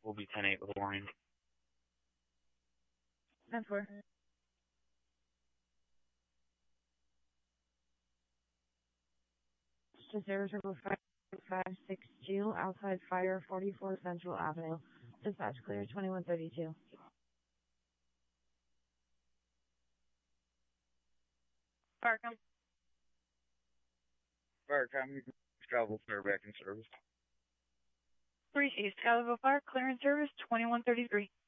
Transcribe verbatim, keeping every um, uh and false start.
We'll be ten eight with a warning. ten four. Sarah Triple five five six two outside fire forty four Central Avenue. Dispatch clear twenty one thirty two. Farcom. Farcom, travel clear back in service. Three East Calico Park, clearance service twenty one thirty three.